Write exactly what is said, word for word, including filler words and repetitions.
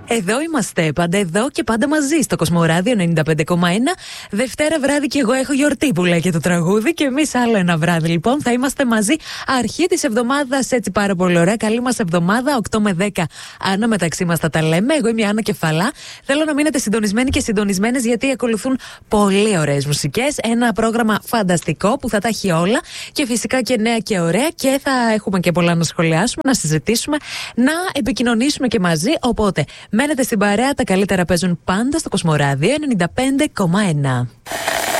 Εδώ είμαστε, πάντα εδώ και πάντα μαζί στο Κοσμοράδιο ενενήντα πέντε κόμμα ένα. Δευτέρα βράδυ και εγώ έχω γιορτή που λέει και το τραγούδι. Και εμείς άλλο ένα βράδυ λοιπόν θα είμαστε μαζί. Αρχή της εβδομάδας, έτσι πάρα πολύ ωραία. Καλή μας εβδομάδα, οκτώ με δέκα. Άννα, μεταξύ μας θα τα λέμε. Εγώ είμαι η Άννα Κεφαλά. Θέλω να μείνετε συντονισμένοι και συντονισμένες γιατί ακολουθούν πολύ ωραίες μουσικές. Ένα πρόγραμμα φανταστικό που θα τα έχει όλα. Και φυσικά και νέα και ωραία. Και θα έχουμε και πολλά να σχολιάσουμε, να συζητήσουμε, να επικοινωνήσουμε και μαζί. Οπότε μένετε στην παρέα, τα καλύτερα παίζουν πάντα στο Κοσμοράδιο ενενήντα πέντε κόμμα ένα.